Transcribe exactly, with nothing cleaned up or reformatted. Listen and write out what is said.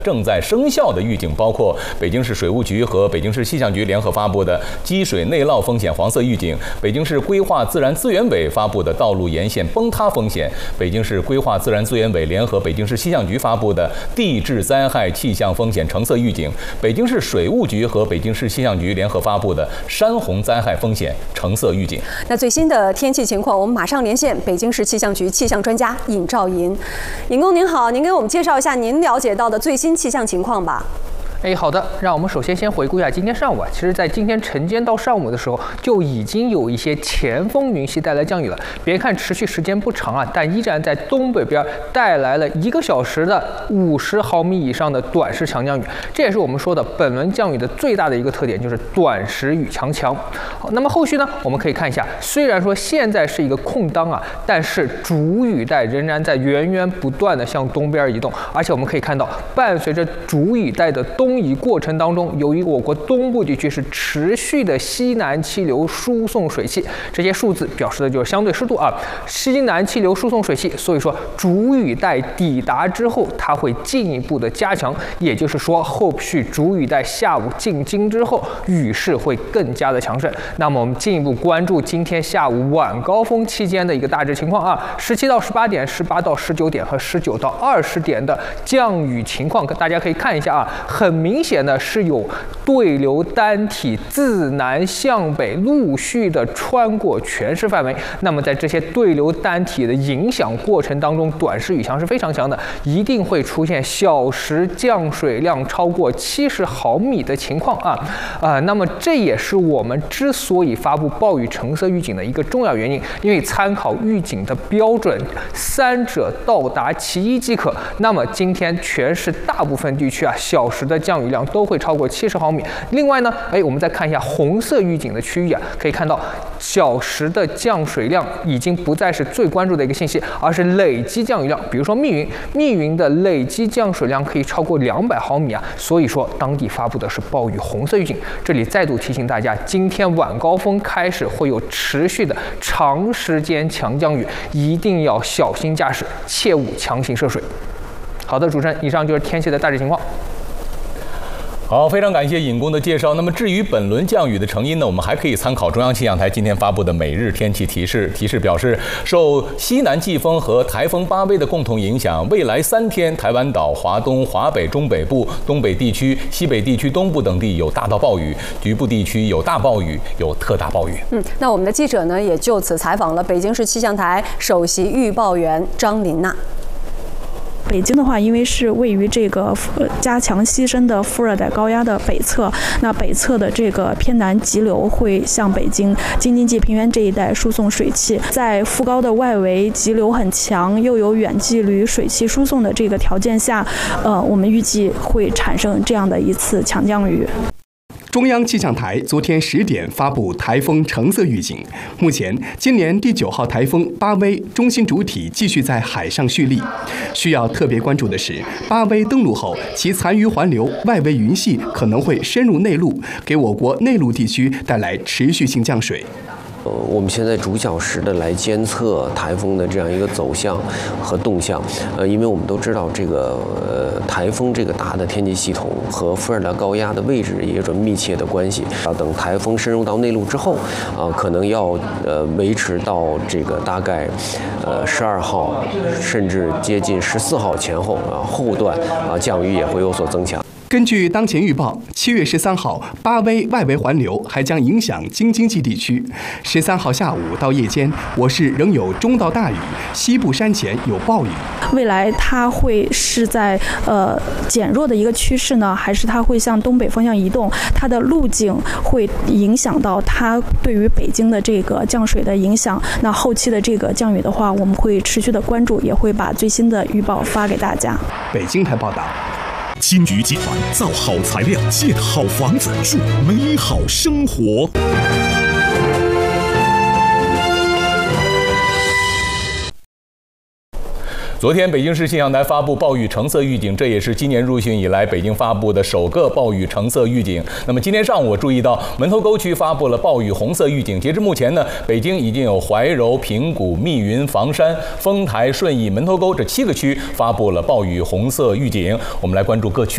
正在生效的预警包括北京市水务局和北京市气象局联合发布的积水内涝风险黄色预警，北京市规划自然资源委发布的道路沿线崩塌风险，北京市规划自然资源委联合北京市气象局发布的地质灾害气象风险橙色预警，北京市水务局和北京市气象局联合发布的山洪灾害风险橙色预警。 那最新的天气情况，我们马上连线北京市气象局气象专家尹兆银。尹工您好，您给我们介绍一下您了解到的最新气象情况吧。 哎，好的，让我们首先先回顾一下今天上午啊，其实在今天晨间到上午的时候，就已经有一些前锋云系带来降雨了。别看持续时间不长啊，但依然在东北边带来了一个小时的五十毫米以上的短时强降雨。这也是我们说的本轮降雨的最大的一个特点，就是短时雨强强。好，那么后续呢，我们可以看一下，虽然说现在是一个空当啊，但是主雨带仍然在源源不断的向东边移动，而且我们可以看到，伴随着主雨带的东移过程当中，由于我国东部地区是持续的西南气流输送水汽，这些数字表示的就是相对湿度啊。西南气流输送水汽，所以说主雨带抵达之后，它会进一步的加强，也就是说，后续主雨带下午进京之后，雨势会更加的强盛。那么我们进一步关注今天下午晚高峰期间的一个大致情况啊，十七到十八点、十八到十九点和十九到二十点的降雨情况，大家可以看一下啊，很明显的是有对流单体自南向北陆续的穿过全市范围。那么在这些对流单体的影响过程当中，短时雨强是非常强的，一定会出现小时降水量超过七十毫米的情况啊啊、呃！那么这也是我们之所以发布暴雨橙色预警的一个重要原因，因为参考预警的标准，三者到达其一即可。那么今天全市大部分地区啊，小时的降雨量都会超过七十毫米。另外呢，哎，我们再看一下红色预警的区域啊，可以看到小时的降水量已经不再是最关注的一个信息，而是累积降雨量。比如说密云，密云的累积降水量可以超过两百毫米啊，所以说当地发布的是暴雨红色预警。这里再度提醒大家，今天晚高峰开始会有持续的长时间强降雨，一定要小心驾驶，切勿强行涉水。好的，主持人，以上就是天气的大致情况。 好，非常感谢尹工的介绍。那么至于本轮降雨的成因呢，我们还可以参考中央气象台今天发布的每日天气提示。提示表示，受西南季风和台风巴威的共同影响，未来三天台湾岛、华东、华北中北部、东北地区、西北地区东部等地有大到暴雨，局部地区有大暴雨，有特大暴雨。 嗯，那我们的记者呢也就此采访了北京市气象台首席预报员张琳娜。 北京的话，因为是位于这个加强西伸的副热带高压的北侧，那北侧的这个偏南急流会向北京京津冀平原这一带输送水汽，在副高的外围急流很强，又有远距离水汽输送的这个条件下，呃，我们预计会产生这样的一次强降雨。 中央气象台昨天十点发布台风橙色预警。目前，今年第九号台风巴威中心主体继续在海上蓄力。需要特别关注的是，巴威登陆后，其残余环流外围云系可能会深入内陆，给我国内陆地区带来持续性降水。 呃，我们现在逐小时的来监测台风的这样一个走向和动向。呃，因为我们都知道这个呃台风这个大的天气系统和副热带高压的位置也有着密切的关系。啊，等台风深入到内陆之后，啊，可能要呃维持到这个大概呃十二号，甚至接近十四号前后啊，后段啊降雨也会有所增强。 根据当前预报，七月十三号，巴威外围环流还将影响京津冀地区。十三号下午到夜间，我市仍有中到大雨，西部山前有暴雨。 未来它会是在呃减弱的一个趋势呢，还是它会向东北方向移动？它的路径会影响到它对于北京的这个降水的影响。那后期的这个降雨的话，我们会持续的关注，也会把最新的预报发给大家。 北京台报道。 金鱼集团造好材料，建好房子，住美好生活。 昨天，北京市气象台发布暴雨橙色预警，这也是今年入汛以来北京发布的首个暴雨橙色预警。那么今天上午，我注意到门头沟区发布了暴雨红色预警。截至目前呢，北京已经有怀柔、平谷、密云、房山、丰台、顺义、门头沟这七个区发布了暴雨红色预警。我们来关注各区。